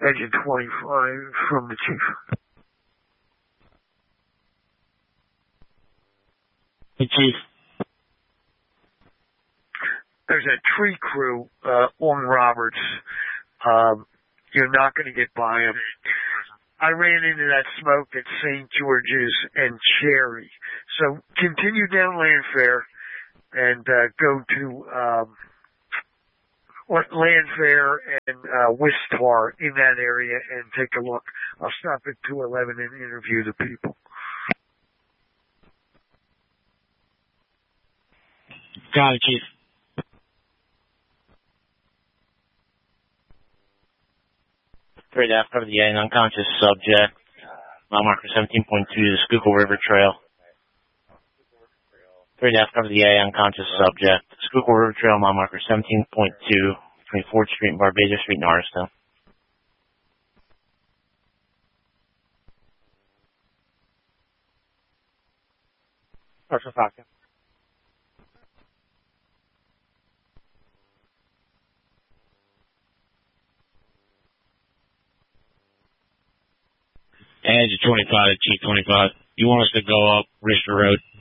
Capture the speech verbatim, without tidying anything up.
Engine twenty-five from the chief. Hey, Chief. There's a tree crew uh, on Roberts. Um, you're not going to get by them. I ran into that smoke at Saint George's and Cherry. So continue down Landfair and uh, go to um, Landfair and uh, Wistar in that area and take a look. I'll stop at two eleven and interview the people. Got it, Chief. Three to cover the A, an unconscious subject. Mile marker seventeen point two, the Schuylkill River Trail. Three to cover the A, unconscious subject. Schuylkill River Trail, mile marker seventeen point two, between fourth Street and Barbados Street in Artistown. Marshal Falcon. Edge twenty-five to Chief twenty-five. You want us to go up Richter Road?